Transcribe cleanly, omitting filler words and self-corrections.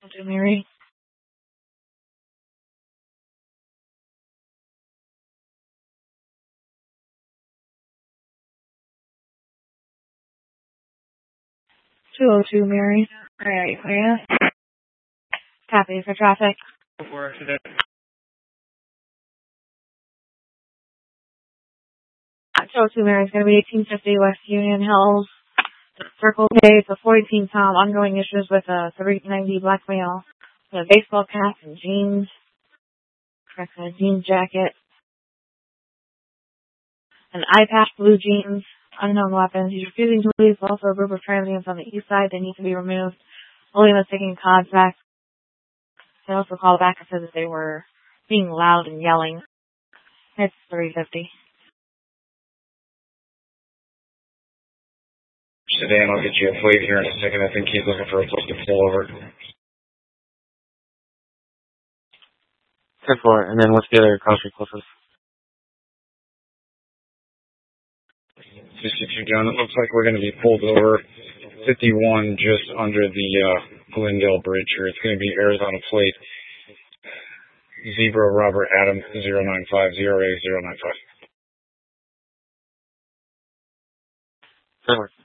To Mary. Mary. Alright, clear. Copy for traffic. 202 Mary is going to be 1850 West Union Hills. Circle K. It's a 14-pound ongoing issues with a 390 black male. A baseball cap and jeans. Correct, a jeans jacket. An eye patch, blue jeans. Unknown weapons. He's refusing to leave. Also, a group of transients on the east side. They need to be removed. William is taking contact. They also called back and said that they were being loud and yelling. It's 350. Sedan, I'll get you a plate here in a second. I think he's looking for a place to pull over. 10-4, and then what's the other cross street closest? 62, John. It looks like we're going to be pulled over 51 just under the Glendale Bridge here. It's going to be Arizona plate. Zebra Robert Adam 095 0A 095. 10-4.